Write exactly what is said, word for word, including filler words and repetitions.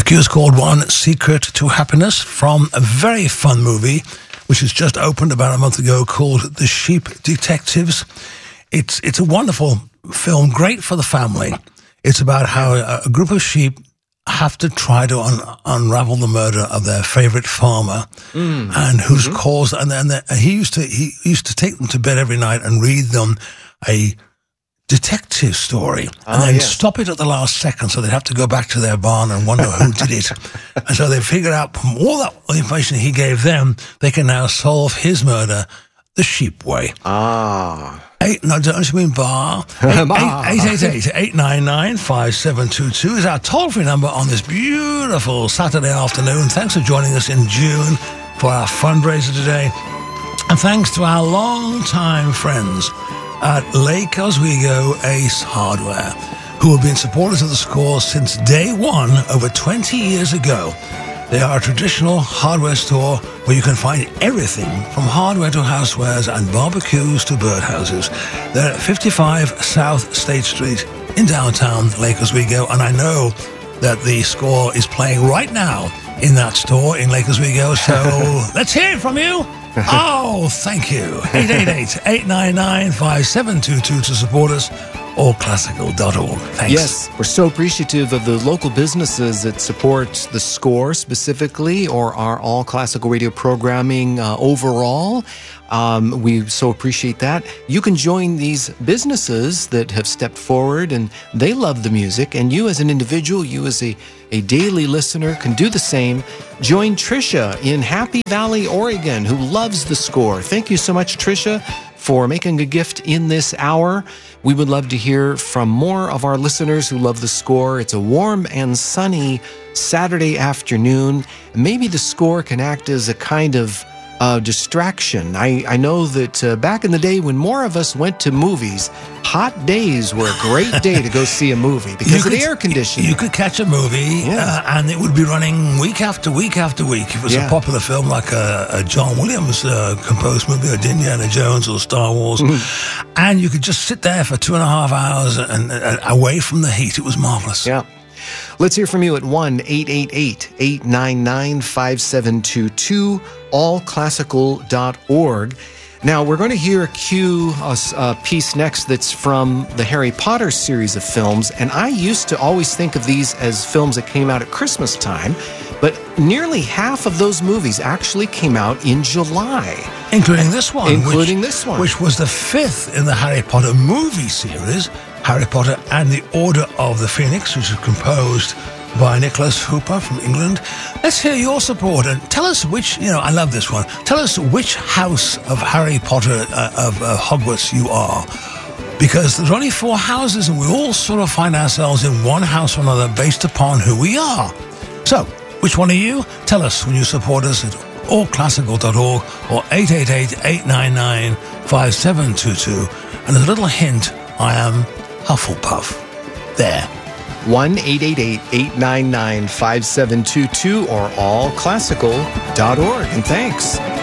cue is called One Secret to Happiness from a very fun movie which has just opened about a month ago called The Sheep Detectives. It's it's a wonderful film, great for the family. It's about how a, a group of sheep have to try to un- unravel the murder of their favorite farmer, mm. and whose mm-hmm. cause. And then the, he used to he used to take them to bed every night and read them a detective story, ah, and then yes. stop it at the last second, so they'd have to go back to their barn and wonder who did it. And so they figured out from all that information he gave them, they can now solve his murder the sheep way. Ah. Eight, no, don't you mean bar? eight eight eight, eight nine nine, five seven two two is our toll-free number on this beautiful Saturday afternoon. Thanks for joining us in June for our fundraiser today. And thanks to our long-time friends at Lake Oswego Ace Hardware, who have been supporters of the Score since day one over twenty years ago. They are a traditional hardware store where you can find everything from hardware to housewares and barbecues to birdhouses. They're at fifty-five South State Street in downtown Lake Oswego, and I know that the Score is playing right now in that store in Lake Oswego, so let's hear it from you. Oh, thank you. eight eight eight, eight nine nine, five seven two two to support us. all classical dot org. Thanks. Yes, we're so appreciative of the local businesses that support the Score specifically, or our All Classical Radio programming uh, overall. Um, we so appreciate that. You can join these businesses that have stepped forward and they love the music, and you as an individual, you as a, a daily listener can do the same. Join Tricia in Happy Valley, Oregon, who loves the Score. Thank you so much, Tricia, for making a gift in this hour. We would love to hear from more of our listeners who love the Score. It's a warm and sunny Saturday afternoon. Maybe the Score can act as a kind of uh, distraction. I, I know that uh, back in the day when more of us went to movies, hot days were a great day to go see a movie because of could, the air conditioning. You could catch a movie yeah. uh, and it would be running week after week after week. If it was yeah. a popular film like a, a John Williams uh, composed movie, or Indiana Jones or Star Wars, mm-hmm. and you could just sit there for two and a half hours and, and away from the heat. It was marvelous. Yeah. Let's hear from you at one eight eight eight, eight nine nine, five seven two two, all classical dot org. Now, we're going to hear a cue a, a piece next that's from the Harry Potter series of films, and I used to always think of these as films that came out at Christmas time, but nearly half of those movies actually came out in July. Including this one. Including which, this one. Which was the fifth in the Harry Potter movie series, Harry Potter and the Order of the Phoenix, which was composed by Nicholas Hooper from England. Let's hear your support and tell us which, you know, I love this one. Tell us which house of Harry Potter, uh, of uh, Hogwarts you are. Because there's only four houses and we all sort of find ourselves in one house or another based upon who we are. So, which one are you? Tell us when you support us at all classical dot org or eight eight eight, eight nine nine, five seven two two. And as a little hint, I am Hufflepuff. There. one eight eight eight, eight nine nine, five seven two two or all classical dot org. And thanks.